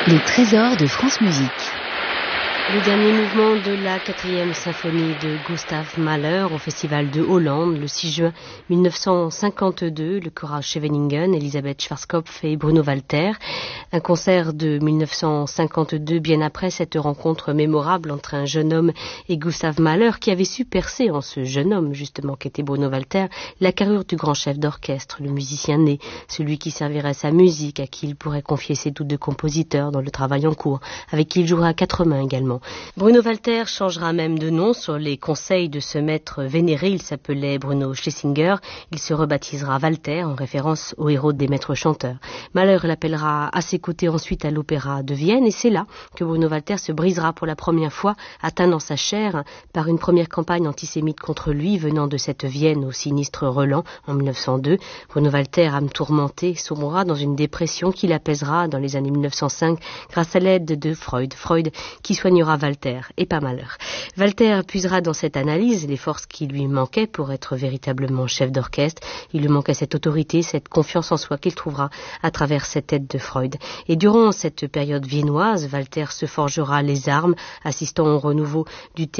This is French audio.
Les trésors de France Musique. Le dernier mouvement de la 4e symphonie de Gustav Mahler au Festival de Hollande le 6 juin 1952, le Chora Scheveningen, Elisabeth Schwarzkopf et Bruno Walter. Un concert de 1952, bien après cette rencontre mémorable entre un jeune homme et Gustav Mahler, qui avait su percer en ce jeune homme, justement, qu'était Bruno Walter, la carrure du grand chef d'orchestre, le musicien né, celui qui servirait sa musique, à qui il pourrait confier ses doutes de compositeur dans le travail en cours, avec qui il jouera à quatre mains également. Bruno Walter changera même de nom sur les conseils de ce maître vénéré. Il s'appelait Bruno Schlesinger. Il se rebaptisera Walter en référence au héros des maîtres chanteurs. Mahler l'appellera à ses côtés ensuite à l'Opéra de Vienne, et c'est là que Bruno Walter se brisera pour la première fois, atteint dans sa chair par une première campagne antisémite contre lui venant de cette Vienne au sinistre Roland en 1902. Bruno Walter, âme tourmentée, sombrera dans une dépression qui l'apaisera dans les années 1905 grâce à l'aide de Freud qui soignera Walter et pas Mahler. Walter puisera dans cette analyse les forces qui lui manquaient pour être véritablement chef d'orchestre. Il lui manquait cette autorité, cette confiance en soi qu'il trouvera à travers cette aide de Freud. Et durant cette période viennoise, Walter se forgera les armes, assistant au renouveau du théâtre